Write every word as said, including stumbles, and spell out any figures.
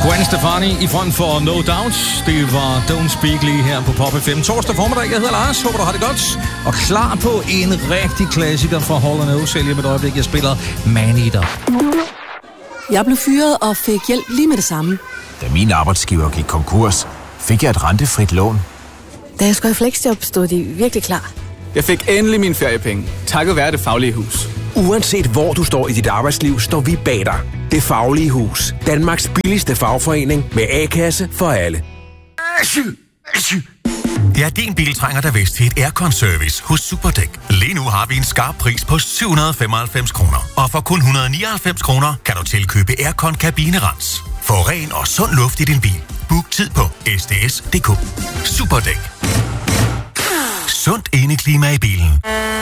Gwen Stefani i front for No Doubt. Det var Don't Speak lige her på Pop F M. Torsdag formiddag. Jeg hedder Lars. Håber, du har det godt. Og klar på en rigtig klassiker fra Hall and Oates. Sælger med et øjeblik. Jeg spiller Man Eater. Jeg blev fyret og fik hjælp lige med det samme. Da min arbejdsgiver gik konkurs, fik jeg et rentefrit lån. Da jeg skulle i fleksjob, stod de virkelig klar. Jeg fik endelig mine feriepenge, takket være Det Faglige Hus. Uanset hvor du står i dit arbejdsliv, står vi bag dig. Det Faglige Hus. Danmarks billigste fagforening med A-kasse for alle. Ja, din bil trænger da vist til et aircon-service hos Superdæk. Lige nu har vi en skarp pris på syv hundrede og femoghalvfems kroner. Og for kun et hundrede og nioghalvfems kroner kan du tilkøbe aircon kabinerens. Få ren og sund luft i din bil. Book tid på s d s punktum d k. Superdæk. Sundt indeklima i bilen.